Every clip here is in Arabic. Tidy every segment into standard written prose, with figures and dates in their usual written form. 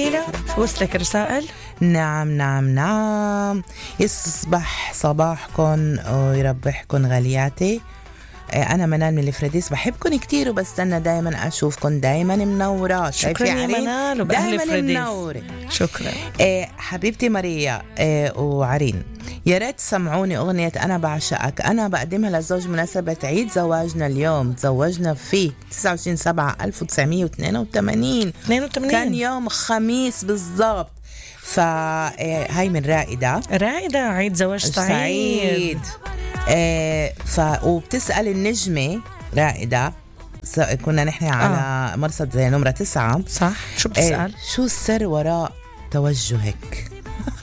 تيلا؟ شو وصلك رسائل؟ نعم يصبح صباحكم ويربحكم غالياتي. أنا منال من الفريديس، بحبكم كتير وبستنى دايما أشوفكم دايما منورة. شكرا يا منال وبأهل فريديس. منورة. شكرا حبيبتي ماريا وعرين، يا ريت تسمعوني أغنية أنا بعشقك. أنا بقدمها للزوج مناسبة عيد زواجنا اليوم. تزوجنا في 29/7/1982. كان يوم خميس بالضبط. فهاي من رائدة. عيد زواج سعيد. وبتسأل النجمة رائدة، كنا نحن على مرصد نمرة 9 صح. شو بتسأل؟ شو السر وراء توجهك؟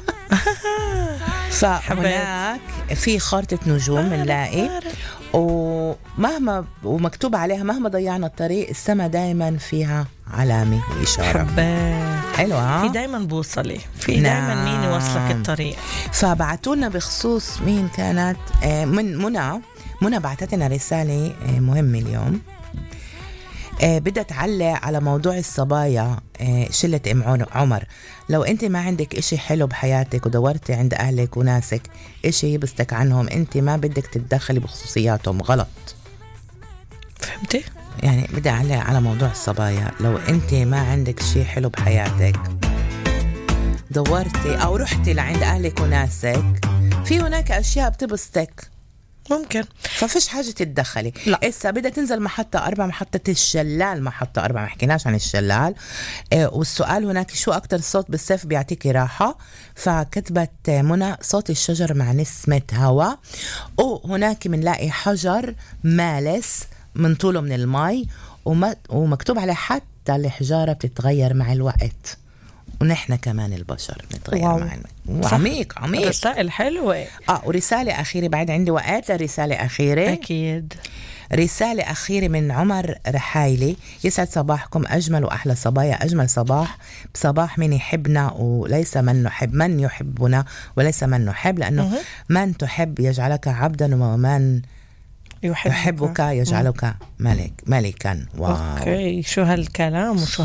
فهناك في خارطة نجوم بنلاقي ومهما ومكتوب عليها مهما ضيعنا الطريق السما دايما فيها علامة وإشارة. حلوة. في دايما بوصلي، في دايما مين يوصلك الطريق. فبعتولنا بخصوص مين كانت من منى بعتتنا رسالة مهمة اليوم. بدها تعلق على موضوع الصبايا. شلة ام عمر، لو انت ما عندك اشي حلو بحياتك ودورتي عند اهلك وناسك اشي يبستك عنهم، انت ما بدك تتدخلي بخصوصياتهم. غلط. فهمتي؟ يعني بدي أعلق على موضوع الصبايا. لو انت ما عندك شي حلو بحياتك، دورتي او رحتي لعند اهلك وناسك، في هناك اشياء بتبستك ممكن، ففيش حاجة تتدخلي. لا. إسا بدها تنزل محطة 4، محطة الشلال، محطة 4 ما حكيناش عن الشلال. والسؤال هناك شو أكتر صوت بالصيف بيعطيكي راحة؟ فكتبت منى صوت الشجر مع نسمة هواء. وهناك منلاقي حجر مالس من طوله من الماء ومكتوب عليه حتى الحجارة بتتغير مع الوقت، ونحن كمان البشر نتغير مع الوقت. عميق. رسائل حلوة. ورسالة أخيرة بعد عندي وقت لرسالة أخيرة. أكيد. رسالة أخيرة من عمر رحايلي. يسعد صباحكم أجمل وأحلى صبايا. أجمل صباح بصباح من يحبنا وليس من نحب، من يحبنا وليس من نحب، لأنه من تحب يجعلك عبدا ومن يحبك يجعلك ملكا. واو. أوكي. شو هالكلام وشو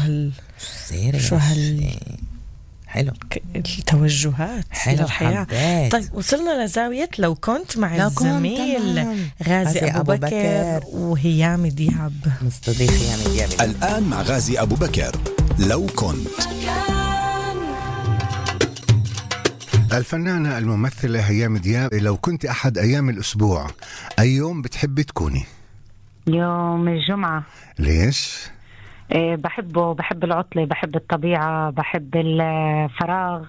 حلو التوجهات للحياة. طيب وصلنا لزاوية لو كنت مع الزميل غازي أبو بكر وهيام دياب. مستضيف هيام دياب الآن مع غازي أبو بكر. لو كنت. الفنانة الممثلة هيام دياب، لو كنت أحد أيام الأسبوع أي يوم بتحبي تكوني؟ يوم الجمعة. ليش؟ بحبه، بحب العطلة، بحب الطبيعة، بحب الفراغ.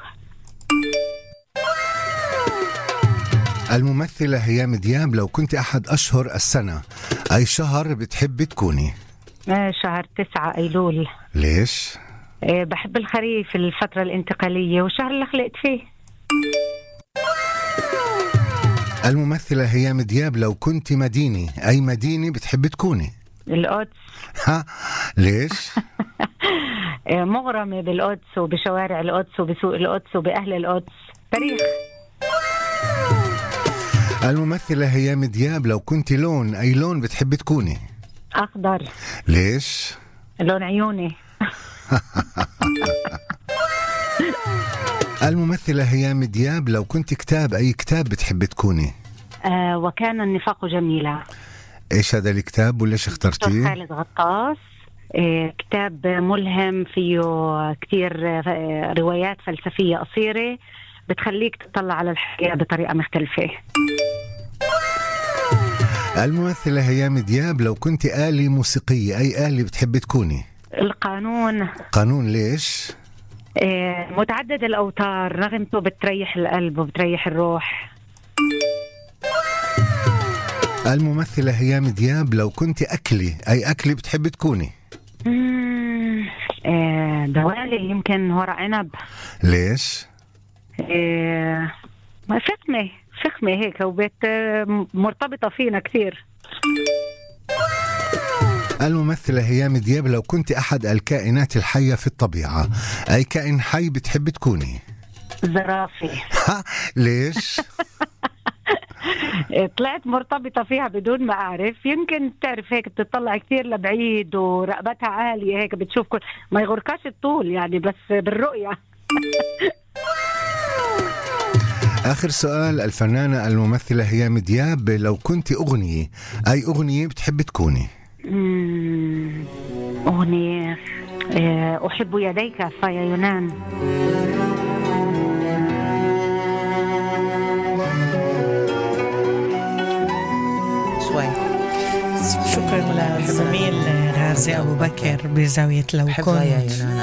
الممثلة هيام دياب، لو كنت أحد أشهر السنة أي شهر بتحبي تكوني؟ شهر 9 أيلول. ليش؟ بحب الخريف، الفترة الانتقالية والشهر اللي خلقت فيه. الممثلة هيام دياب، لو كنت مدينة أي مدينة بتحبي تكوني؟ القدس. ليش؟ مغرمة بالقدس وبشوارع القدس وبسوق القدس وبأهل القدس. تاريخ. الممثلة هيام دياب، لو كنت لون أي لون بتحبي تكوني؟ أخضر. ليش؟ لون عيوني. الممثلة هيام دياب، لو كنت كتاب أي كتاب بتحبي تكوني؟ وكان النفاق جميلة. إيش هذا الكتاب وليش اخترتيه؟ خالد غطاس. كتاب ملهم، فيه كتير روايات فلسفية قصيرة بتخليك تطلع على الحياة بطريقة مختلفة. الممثلة هيام دياب، لو كنت آلة موسيقية أي آلة بتحبي تكوني؟ القانون. قانون. ليش؟ متعدد الأوتار، نغمته بتريح القلب وبتريح الروح. الممثلة هيام دياب، لو كنت أكلي أي أكلي بتحبي تكوني؟ دوالي، يمكن ورق عنب. ليش؟ فخمة هيك وبيت مرتبطة فينا كثير. الممثلة هيام دياب، لو كنت أحد الكائنات الحية في الطبيعة أي كائن حي بتحب تكوني؟ زرافة. ليش؟ طلعت مرتبطة فيها بدون ما أعرف. يمكن تعرف هيك بتطلع كتير لبعيد ورقبتها عالية هيك، بتشوف كل ما يغركاش الطول يعني، بس بالرؤية. آخر سؤال، الفنانة الممثلة هيام دياب، لو كنت أغنية، أي أغنية بتحب تكوني؟ أغنية أحب يديك فيا يونان. شكرا للزميل غازي أبو بكر بزاوية لو كنت.